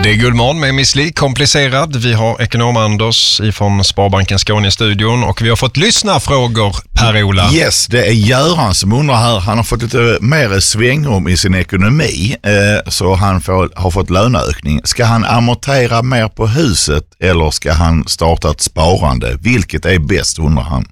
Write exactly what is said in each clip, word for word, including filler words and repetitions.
Det är Guldmorgon med Miss Li, komplicerad. Vi har ekonom Anders från Sparbanken Skåne i studion och vi har fått lyssna frågor, Per-Ola. Yes, det är Göran som undrar här. Han har fått lite mer svängrum i sin ekonomi eh, så han får, har fått löneökning. Ska han amortera mer på huset eller ska han starta ett sparande? Vilket är bäst, undrar han.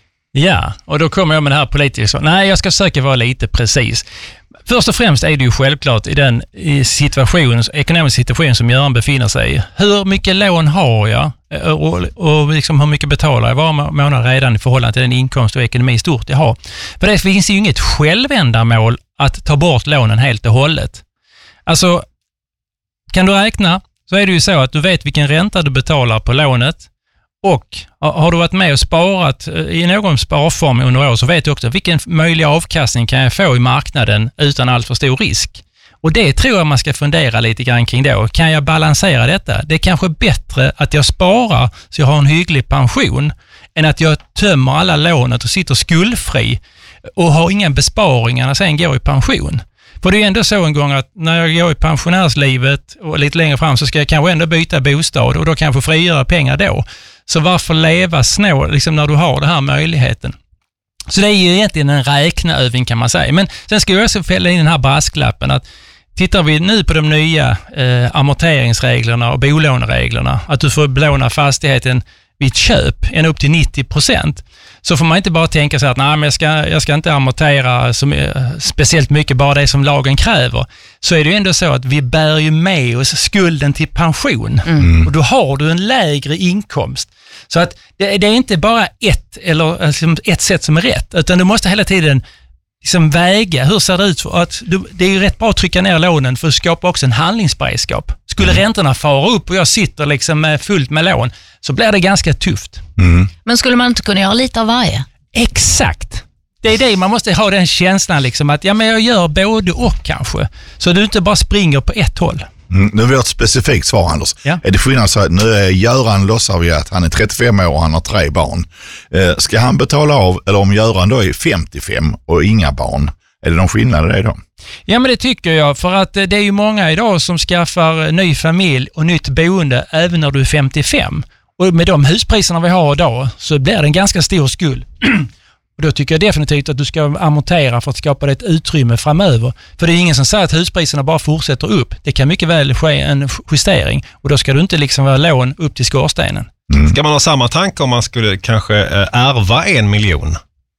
Ja, och då kommer jag med det här politiska. Nej, jag ska försöka vara lite precis. Först och främst är det ju självklart i den situation, ekonomiska situation som Göran befinner sig i. Hur mycket lån har jag och, och liksom hur mycket betalar jag var månad redan i förhållande till den inkomst och ekonomi stort jag har. För det finns ju inget självändamål att ta bort lånen helt och hållet. Alltså, kan du räkna så är det ju så att du vet vilken ränta du betalar på lånet. Och har du varit med och sparat i någon sparform under år så vet du också vilken möjlig avkastning kan jag få i marknaden utan allt för stor risk. Och det tror jag man ska fundera lite grann kring då. Kan jag balansera detta? Det är kanske bättre att jag sparar så jag har en hygglig pension än att jag tömmer alla lånet och sitter skuldfri och har inga besparingar när sen går i pension. För det är ändå så en gång att när jag går i pensionärslivet och lite längre fram så ska jag kanske ändå byta bostad och då kan jag få frigöra pengar då. Så varför leva snå liksom när du har den här möjligheten? Så det är ju egentligen en räknaövning kan man säga. Men sen ska jag också fälla in den här brasklappen att tittar vi nu på de nya eh, amorteringsreglerna och bolånereglerna, att du får belåna fastigheten vid köp än upp till nittio procent, så får man inte bara tänka sig att nej, men jag, ska, jag ska inte amortera som, speciellt mycket, bara det som lagen kräver. Så är det ju ändå så att vi bär ju med oss skulden till pension. Mm. Och då har du en lägre inkomst. Så att det, det är inte bara ett, eller, alltså, ett sätt som är rätt, utan du måste hela tiden liksom väga, hur ser det ut? För att du, det är ju rätt bra att trycka ner lånen för att skapa också en handlingsberedskap. Skulle mm. räntorna fara upp och jag sitter liksom fullt med lån så blir det ganska tufft. Mm. Men skulle man inte kunna göra lite av varje? Exakt. Det är det, man måste ha den känslan liksom att ja, men jag gör både och kanske. Så du inte bara springer på ett håll. Mm, nu vill jag ett specifikt svar, Anders. Ja. Är det skillnad så att nu är Göran låtsar vi att han är trettiofem år och han har tre barn. Eh, ska han betala av, eller om Göran då är femtiofem och inga barn, är det någon skillnad i det då? Ja, men det tycker jag, för att det är ju många idag som skaffar ny familj och nytt boende även när du är femtiofem. Och med de huspriserna vi har idag så blir det en ganska stor skuld. Och då tycker jag definitivt att du ska amortera för att skapa ett utrymme framöver. För det är ingen som säger att huspriserna bara fortsätter upp. Det kan mycket väl ske en justering. Och då ska du inte liksom vara lån upp till skorstenen. Mm. Ska man ha samma tanke om man skulle kanske ärva en miljon?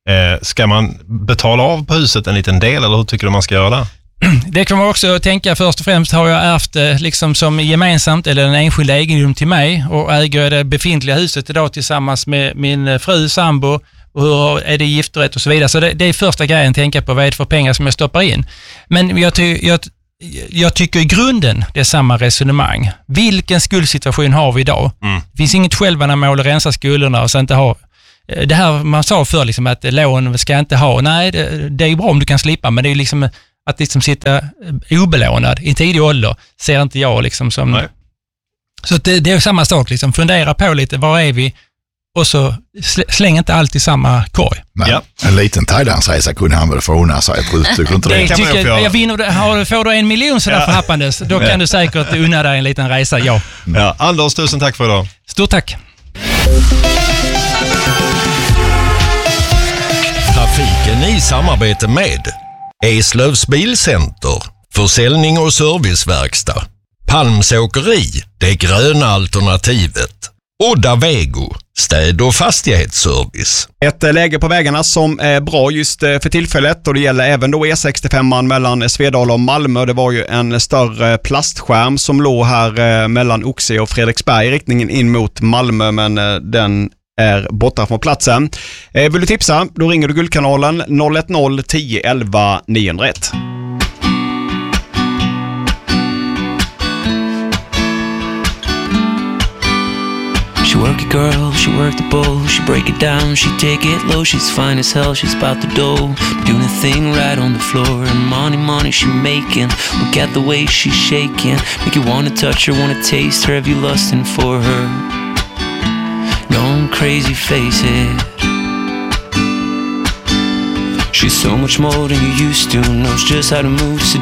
Ska man betala av på huset en liten del eller hur tycker du man ska göra det? Det kan man också tänka, först och främst har jag ärvt det liksom som gemensamt eller en enskild egendom till mig och äger det befintliga huset idag tillsammans med min fru, sambo och hur är det gifträtt och så vidare. Så det, det är första grejen att tänka på, vad är det för pengar som jag stoppar in. Men jag, ty, jag, jag tycker i grunden det är samma resonemang. Vilken skuldsituation har vi idag? Mm. Det finns inget självändamål att rensa skulderna och sen inte ha det här man sa för liksom att lån ska jag inte ha. Nej, det, det är bra om du kan slippa, men det är liksom att liksom sitta obelånad i tidig ålder ser inte jag liksom som... Nej. Så det, det är samma sak, liksom. Fundera på lite, var är vi? Och så släng inte allt i samma korg. Men ja. En liten Thailandsresa kunde han väl få unna sig. Tycker inte det? det kan tycker, jag vinner, har, får du en miljon sådär ja. förhappandes, då kan ja. du säkert unna dig en liten resa, ja. ja. Anders, tusen tack för idag. Stort tack. Trafiken i samarbete med Eslövs Bilcenter, försäljning och serviceverkstad, Palmsåkeri, det gröna alternativet, Odda Vego, städ- och fastighetsservice. Ett läge på vägarna som är bra just för tillfället och det gäller även då E sextiofem mellan Svedala och Malmö. Det var ju en större plastskärm som låg här mellan Oxie och Fredriksberg i riktningen in mot Malmö, men den är borta från platsen. Vill du tipsa? Då ringer du Guldkanalen noll ett noll tio elva niohundraett. She work it girl, she work the bowl, she break it down, she take it low, she's fine as hell, she's about the dough, doing a thing right on the floor, and money, money she making, look at the way she's shaking, make you wanna touch her, wanna taste her, have you lusting for her, gone crazy, face it. She's so much more than you used to, knows just how to move to